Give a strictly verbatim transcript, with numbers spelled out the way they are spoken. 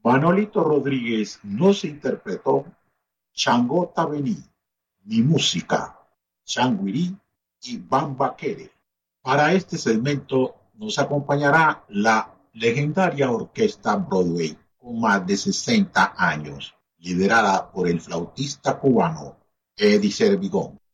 Manolito Rodríguez nos interpretó Changota Vení, Mi Música, Changuirí y Bamba Quere. Para este segmento nos acompañará la legendaria orquesta Broadway con más de sesenta años, liderada por el flautista cubano Eddie Servigón.